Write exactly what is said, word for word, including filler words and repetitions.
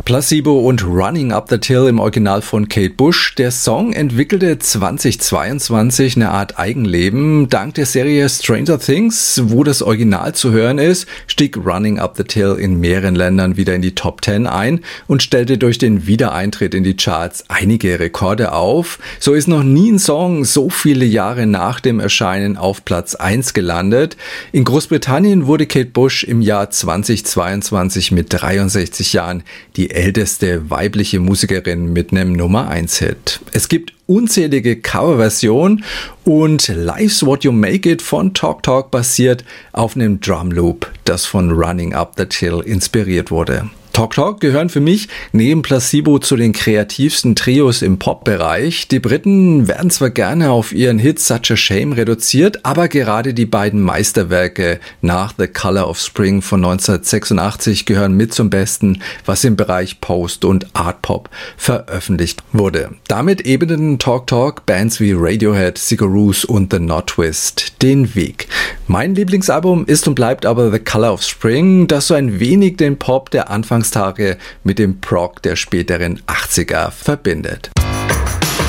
Placebo und Running Up That Hill im Original von Kate Bush. Der Song entwickelte zweitausendzweiundzwanzig eine Art Eigenleben. Dank der Serie Stranger Things, wo das Original zu hören ist, stieg Running Up That Hill in mehreren Ländern wieder in die Top Ten ein und stellte durch den Wiedereintritt in die Charts einige Rekorde auf. So ist noch nie ein Song so viele Jahre nach dem Erscheinen auf Platz eins gelandet. In Großbritannien wurde Kate Bush im Jahr zweitausendzweiundzwanzig mit dreiundsechzig Jahren die älteste weibliche Musikerin mit einem Nummer eins Hit. Es gibt unzählige Coverversionen und Life's What You Make It von Talk Talk basiert auf einem Drumloop, das von Running Up That Hill inspiriert wurde. Talk Talk gehören für mich neben Placebo zu den kreativsten Trios im Pop-Bereich. Die Briten werden zwar gerne auf ihren Hit Such a Shame reduziert, aber gerade die beiden Meisterwerke nach The Color of Spring von neunzehnhundertsechsundachtzig gehören mit zum Besten, was im Bereich Post- und Art-Pop veröffentlicht wurde. Damit ebneten Talk Talk Bands wie Radiohead, Sigaroos und The Knot Twist den Weg. Mein Lieblingsalbum ist und bleibt aber The Color of Spring, das so ein wenig den Pop der Anfangstage mit dem Prog der späteren achtziger verbindet.